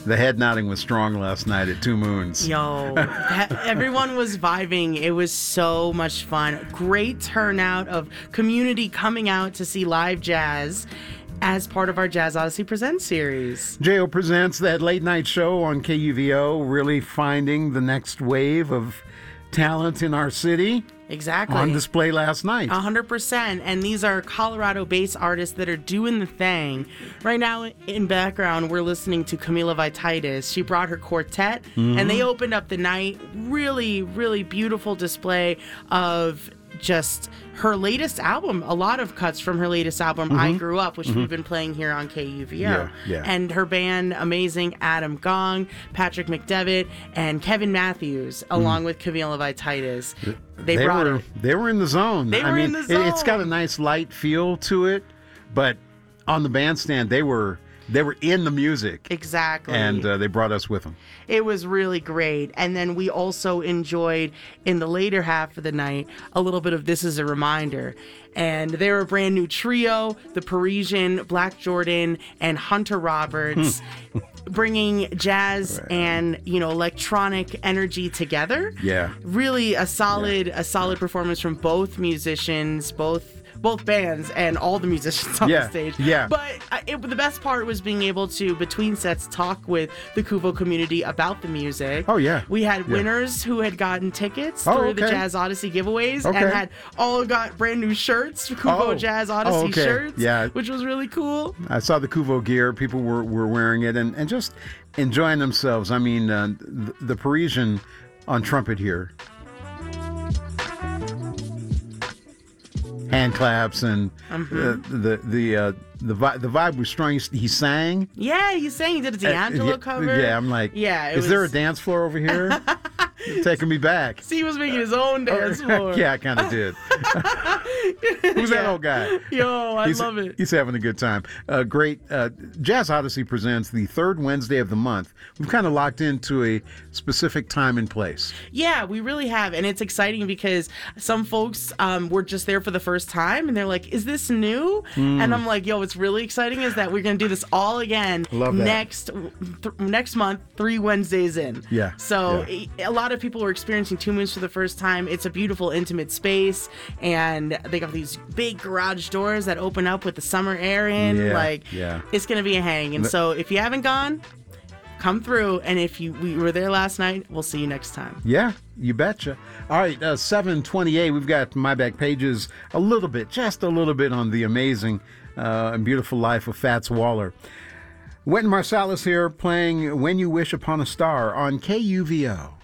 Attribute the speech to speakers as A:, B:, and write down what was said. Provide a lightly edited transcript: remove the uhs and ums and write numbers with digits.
A: The head nodding was strong last night at Two Moons.
B: Yo, everyone was vibing. It was so much fun. Great turnout of community coming out to see live jazz as part of our Jazz Odyssey Presents series.
A: J.O. Presents, that late night show on KUVO, really finding the next wave of talent in our city.
B: Exactly.
A: On display last night.
B: 100%. And these are Colorado-based artists that are doing the thing. Right now, in background, we're listening to Camila Vititis. She brought her quartet, and they opened up the night. Really, really beautiful display of just her latest album, a lot of cuts from her latest album, I Grew Up, which we've been playing here on KUVO.
A: Yeah.
B: And her band, amazing, Adam Gong, Patrick McDevitt, and Kevin Matthews, along with Camila Vititis. They
A: were in the zone.
B: In the zone.
A: It's got a nice light feel to it, but on the bandstand, they were in the music.
B: Exactly.
A: And they brought us with them.
B: It was really great. And then we also enjoyed, in the later half of the night, a little bit of This Is a Reminder. And they're a brand new trio, The Parisian, Black Jordan, and Hunter Roberts, bringing jazz and, electronic energy together.
A: Yeah.
B: Really a solid performance from both musicians, both bands and all the musicians on the stage.
A: Yeah.
B: But the best part was being able to, between sets, talk with the Kuvo community about the music.
A: Oh, yeah.
B: We had winners who had gotten tickets through the Jazz Odyssey giveaways and had all got brand new shirts, Kuvo Jazz Odyssey shirts, which was really cool.
A: I saw the Kuvo gear. People were wearing it and just enjoying themselves. I mean, the Parisian on trumpet here. Hand claps and the vibe was strong. He sang.
B: Yeah, he sang. He did a D'Angelo cover.
A: Yeah, I'm like, is there a dance floor over here? Taking me back.
B: See, he was making his own dance floor.
A: Yeah, I kind of did. Who's that old guy?
B: Yo, I love it.
A: He's having a good time. Great. Jazz Odyssey presents the third Wednesday of the month. We've kind of locked into a specific time and place.
B: Yeah, we really have. And it's exciting because some folks were just there for the first time and they're like, is this new? And I'm like, yo, what's really exciting is that we're going to do this all again next month, 3 Wednesdays in.
A: Yeah.
B: So a lot of people are experiencing Two Moons for the first time. It's a beautiful, intimate space, and they got these big garage doors that open up with the summer air in. It's going to be a hang. And so if you haven't gone, come through. And if we were there last night, we'll see you next time.
A: Yeah, you betcha. All right, 7:28. We've got My Back Pages just a little bit on the amazing and beautiful life of Fats Waller. Wynton Marsalis here playing When You Wish Upon a Star on KUVO.